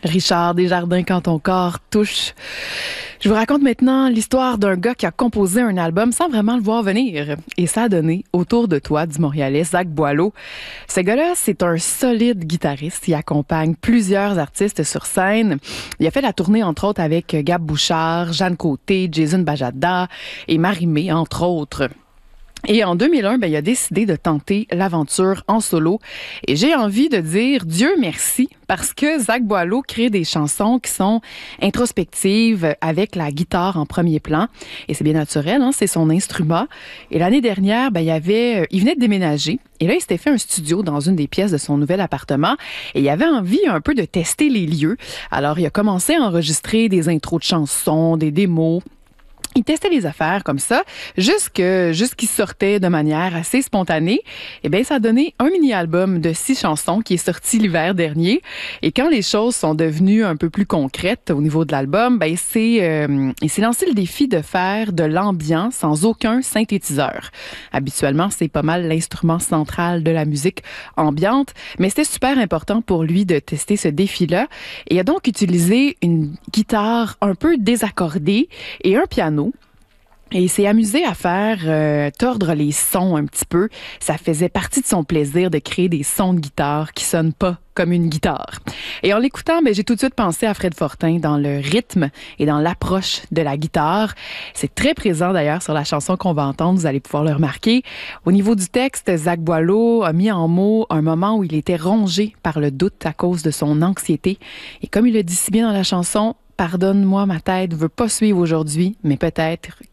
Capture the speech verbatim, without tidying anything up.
Richard Desjardins, quand ton corps touche. Je vous raconte maintenant l'histoire d'un gars qui a composé un album sans vraiment le voir venir. Et ça a donné Autour de toi du Montréalais Zach Boileau. Ce gars-là, c'est un solide guitariste. Il accompagne plusieurs artistes sur scène. Il a fait la tournée, entre autres, avec Gab Bouchard, Jeanne Côté, Jason Bajada et Marie-Mé, entre autres. Et en deux mille un, ben, il a décidé de tenter l'aventure en solo. Et j'ai envie de dire Dieu merci, parce que Zach Boileau crée des chansons qui sont introspectives avec la guitare en premier plan. Et c'est bien naturel, hein, c'est son instrument. Et l'année dernière, ben, il y avait, il venait de déménager. Et là, il s'était fait un studio dans une des pièces de son nouvel appartement. Et il avait envie un peu de tester les lieux. Alors, il a commencé à enregistrer des intros de chansons, des démos. Il testait les affaires comme ça, jusque jusqu'il sortait de manière assez spontanée. Eh bien, ça a donné un mini-album de six chansons qui est sorti l'hiver dernier. Et quand les choses sont devenues un peu plus concrètes au niveau de l'album, ben c'est euh, il s'est lancé le défi de faire de l'ambient sans aucun synthétiseur. Habituellement, c'est pas mal l'instrument central de la musique ambiante, mais c'était super important pour lui de tester ce défi-là. Et il a donc utilisé une guitare un peu désaccordée et un piano. Et il s'est amusé à faire euh, tordre les sons un petit peu. Ça faisait partie de son plaisir de créer des sons de guitare qui sonnent pas comme une guitare. Et en l'écoutant, ben, j'ai tout de suite pensé à Fred Fortin dans le rythme et dans l'approche de la guitare. C'est très présent d'ailleurs sur la chanson qu'on va entendre, vous allez pouvoir le remarquer. Au niveau du texte, Zach Boileau a mis en mots un moment où il était rongé par le doute à cause de son anxiété. Et comme il le dit si bien dans la chanson, « Pardonne-moi, ma tête veut pas suivre aujourd'hui, mais peut-être